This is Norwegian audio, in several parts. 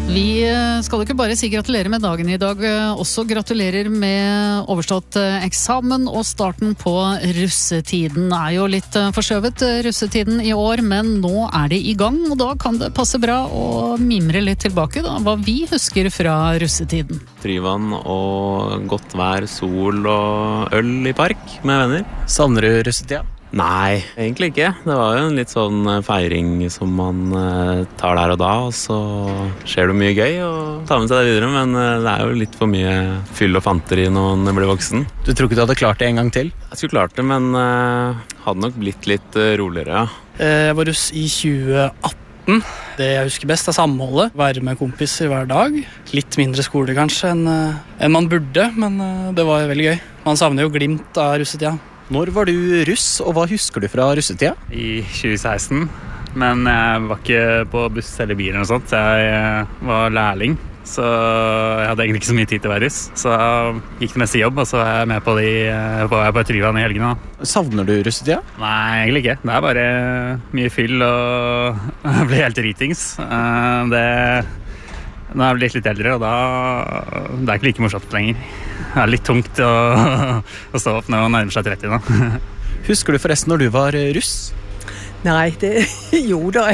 Vi skal ikke bare si gratulerer med dagen i dag, også gratulerer med overstått eksamen og starten på russetiden. Det jo litt forskjøvet russetiden i år, men nå det i gang, og da kan det passe bra å mimre litt tilbake da, hva vi husker fra russetiden. Frivann og godt vær, sol og øl i park med venner. Savner du russetida? Nei, egentlig ikke. Det var jo en litt sånn feiring som man tar der og da, og så skjer det mye gøy og tar med seg det videre, men det jo litt for mye fyll og fanteri når man blir voksen. Du tror ikke du hadde klart det en gang til? Jeg skulle klart det, men hadde nok blitt litt roligere, ja. Jeg var russ i 2018. Det jeg husker best samholdet. Være med kompiser hver dag. Litt mindre skole kanskje enn man burde, men det var veldig gøy. Man savner jo glimt av russetida. Når var du russ, og hva husker du fra russetida? I 2016, men jeg var ikke på buss eller bil eller noe sånt. Jeg var lærling, så jeg hadde egentlig ikke så mye tid til å være russ. Så gikk det mest i jobb, og så jeg med på på Tryvann i helgene. Savner du russetida? Nei, egentlig ikke. Det bare mye fyll, og jeg ble helt dritings. Nå jeg blitt litt eldre, og da det ikke like morsomt lenger. Det litt tungt å stå opp når man nærmer seg 30 nå. Husker du forresten når du var russ? Nei, jo da.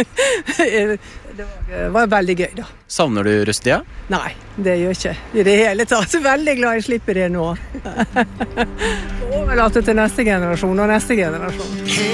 Det var veldig gøy da. Savner du russetida? Nei, det gjør ikke. I det hele tatt. Veldig glad jeg slipper det nå. Overlate til neste generasjon og neste generasjon.